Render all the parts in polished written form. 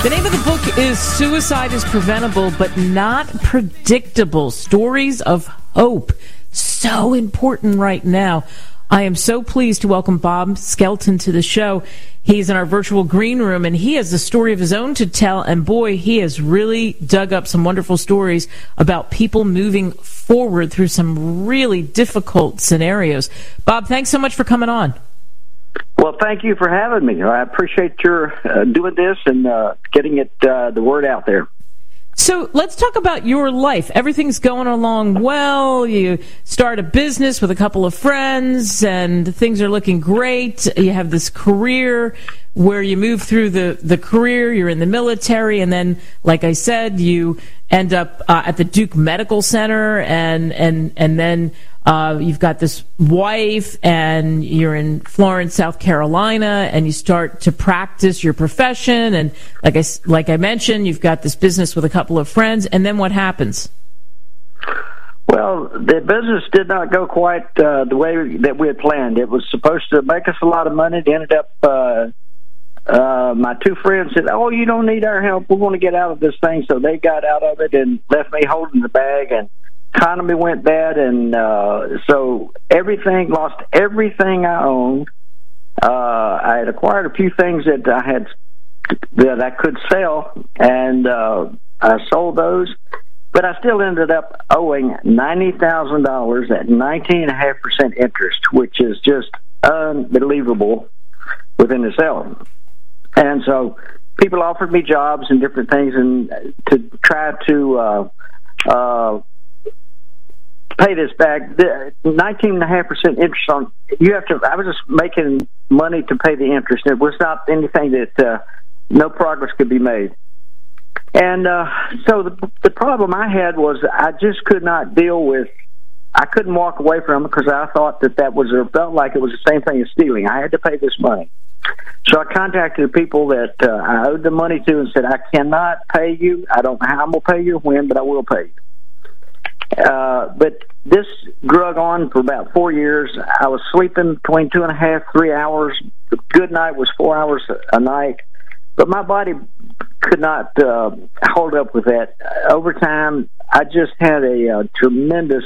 The name of the book is Suicide is Preventable but Not Predictable. Stories of Hope. So important right now. I am so pleased to welcome Bob Skelton to the show. He's in our virtual green room, and he has a story of his own to tell. And boy, he has really dug up some wonderful stories about people moving forward through some really difficult scenarios. Bob, thanks so much for coming on. Well, thank you for having me. I appreciate your doing this and getting the word out there. So let's talk about your life. Everything's going along well. You start a business with a couple of friends, and things are looking great. You have this career where you move through the career. You're in the military, and then, like I said, you end up at the Duke Medical Center, and then you've got this wife, and you're in Florence, South Carolina, and you start to practice your profession. And like I mentioned, you've got this business with a couple of friends. And then what happens? Well, the business did not go quite the way that we had planned. It was supposed to make us a lot of money. It ended up, my two friends said, "Oh, you don't need our help. We want to get out of this thing." So they got out of it and left me holding the bag, and economy went bad, and so lost everything I owned. I had acquired a few things that I could sell, and I sold those, but I still ended up owing $90,000 at 19.5% interest, which is just unbelievable within itself. And so people offered me jobs and different things, and to try to pay this back. The 19.5% interest on I was just making money to pay the interest. It was not anything that no progress could be made. And so the problem I had was I just could not deal with. I couldn't walk away from it because I thought that felt like it was the same thing as stealing. I had to pay this money. So I contacted the people that I owed the money to and said, "I cannot pay you. I don't know how I'm going to pay you or when, but I will pay you." But this drug on for about 4 years. I was sleeping between 2.5, 3 hours. The good night was 4 hours a night. But my body could not hold up with that. Over time, I just had a tremendous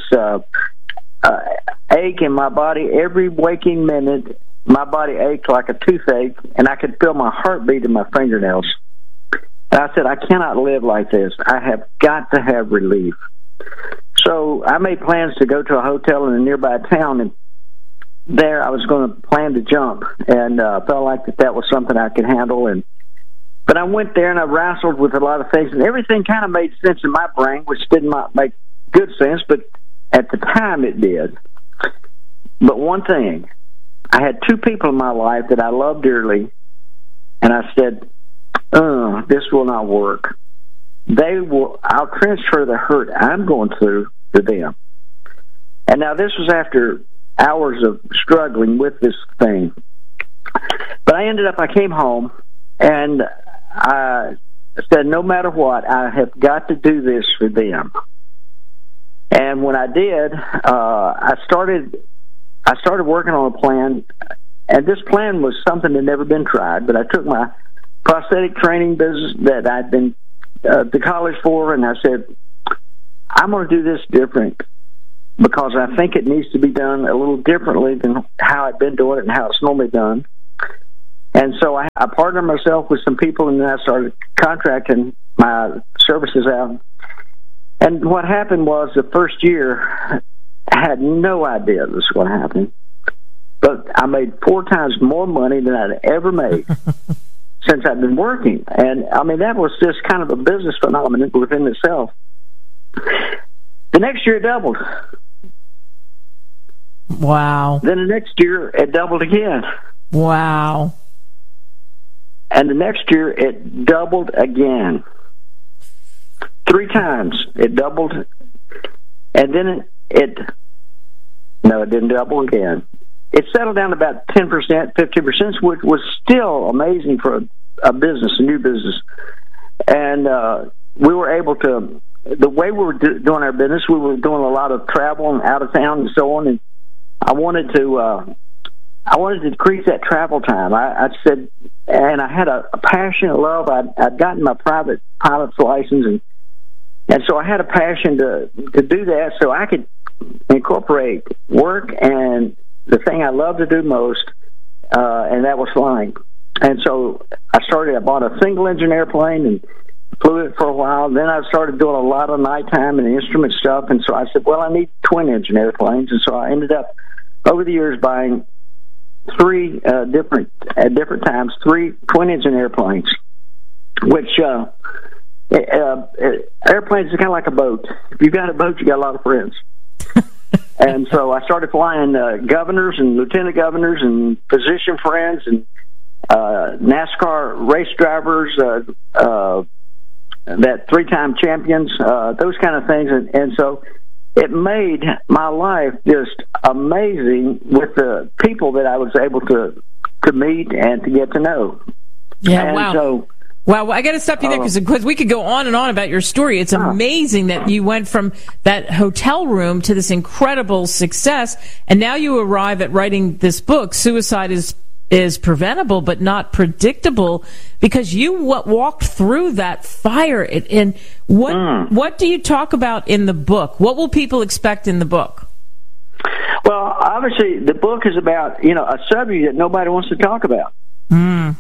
ache in my body. Every waking minute, my body ached like a toothache, and I could feel my heartbeat in my fingernails. And I said, "I cannot live like this. I have got to have relief." So I made plans to go to a hotel in a nearby town, and there I was going to plan to jump, and felt like that was something I could handle. But I went there, and I wrestled with a lot of things, and everything kind of made sense in my brain, which did not make good sense, but at the time it did. But one thing, I had two people in my life that I loved dearly, and I said, this will not work. I'll transfer the hurt I'm going through to them. And now this was after hours of struggling with this thing. But I came home, and I said, no matter what, I have got to do this for them. And when I did, I started working on a plan, and this plan was something that had never been tried, but I took my prosthetic training business that I'd been to college for, and I said, I'm going to do this different because I think it needs to be done a little differently than how I've been doing it and how it's normally done. And so I partnered myself with some people, and then I started contracting my services out. And what happened was the first year, I had no idea this was going to happen. But I made 4 times more money than I'd ever made since I've been working. And, I mean, that was just kind of a business phenomenon within itself. The next year, it doubled. Wow. Then the next year, it doubled again. Wow. And the next year, it doubled again. 3 times it doubled. And then it didn't double again. It settled down to about 10%, 15%, which was still amazing for a business, a new business. And we were able to, the way we were doing our business, we were doing a lot of travel and out of town and so on. And I wanted to decrease that travel time. I said, and I had a passion, a love. I'd gotten my private pilot's license, and so I had a passion to do that, so I could incorporate work and the thing I love to do most, and that was flying. And so I bought a single-engine airplane and flew it for a while. Then I started doing a lot of nighttime and instrument stuff, and so I said, well, I need twin-engine airplanes. And so I ended up, over the years, buying three different twin-engine airplanes, which airplanes are kind of like a boat. If you've got a boat, you got a lot of friends. And so I started flying governors and lieutenant governors and physician friends and NASCAR race drivers, that three-time champions, those kind of things. And so it made my life just amazing with the people that I was able to meet and to get to know. Yeah, and wow. So, wow, I got to stop you there because we could go on and on about your story. It's amazing that you went from that hotel room to this incredible success, and now you arrive at writing this book, Suicide is Preventable but Not Predictable, because you walked through that fire. And what do you talk about in the book? What will people expect in the book? Well, obviously, the book is about a subject that nobody wants to talk about, and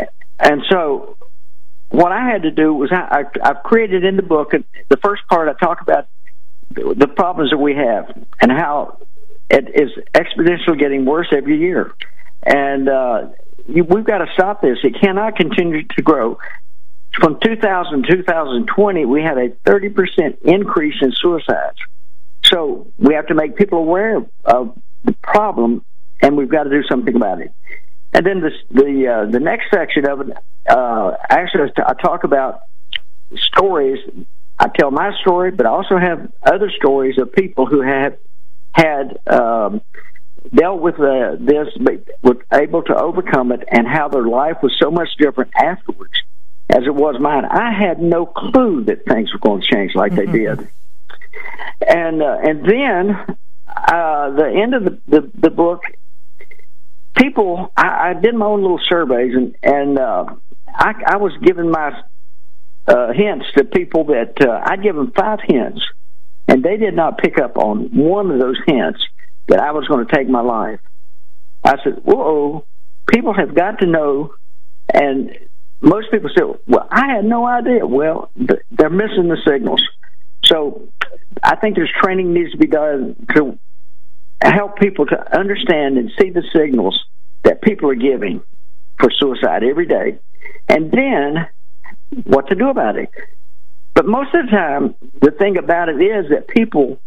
so what I had to do was I've created in the book, the first part I talk about the problems that we have and how it is exponentially getting worse every year. And we've got to stop this. It cannot continue to grow. From 2000 to 2020, we had a 30% increase in suicides. So we have to make people aware of the problem, and we've got to do something about it. And then the next section of it, actually, I talk about stories. I tell my story, but I also have other stories of people who have had dealt with this, but were able to overcome it, and how their life was so much different afterwards as it was mine. I had no clue that things were going to change like they did. And then the end of the book, people, I did my own little surveys, and I was giving my hints to people that I'd give them 5 hints, and they did not pick up on one of those hints that I was going to take my life. I said, whoa, people have got to know, and most people say, well, I had no idea. Well, they're missing the signals. So I think there's training needs to be done to help people to understand and see the signals that people are giving for suicide every day, and then what to do about it. But most of the time, the thing about it is that people,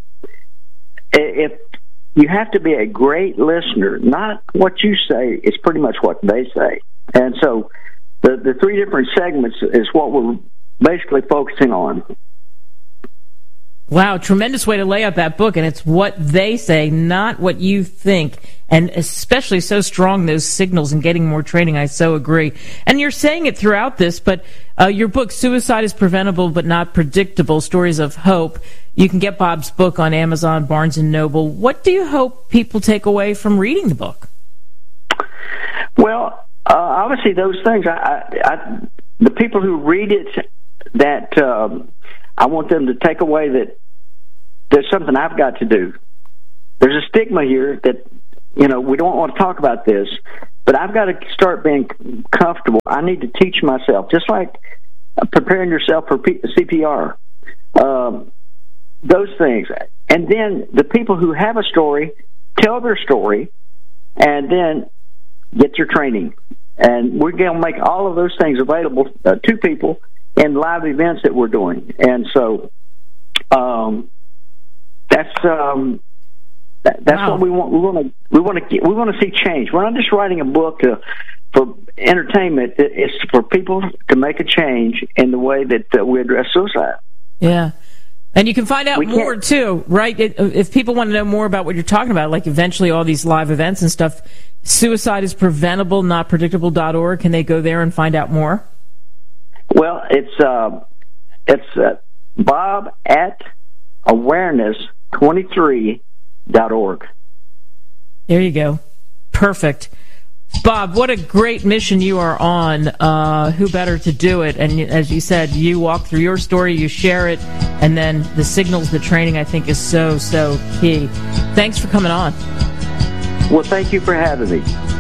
if you have to be a great listener, not what you say, it's pretty much what they say. And so the 3 different segments is what we're basically focusing on. Wow, tremendous way to lay out that book, and it's what they say, not what you think, and especially so strong, those signals and getting more training. I so agree. And you're saying it throughout this, but your book, Suicide is Preventable but Not Predictable, Stories of Hope, you can get Bob's book on Amazon, Barnes & Noble. What do you hope people take away from reading the book? Well, obviously those things, the people who read it, that I want them to take away that there's something I've got to do. There's a stigma here that, we don't want to talk about this, but I've got to start being comfortable. I need to teach myself, just like preparing yourself for CPR, those things. And then the people who have a story, tell their story, and then get your training. And we're going to make all of those things available to people in live events that we're doing. And so that's wow. What we want. We want to see change. We're not just writing a book for entertainment. It's for people to make a change in the way that we address suicide. Yeah. And you can find out more, too, right? If people want to know more about what you're talking about, like eventually all these live events and stuff, Suicide is Preventable, Not Predictable.org. Can they go there and find out more? Well, it's Bob at awareness23.org. There you go. Perfect. Bob, what a great mission you are on. Who better to do it? And as you said, you walk through your story, you share it, and then the signals, the training, I think is so, so key. Thanks for coming on. Well, thank you for having me.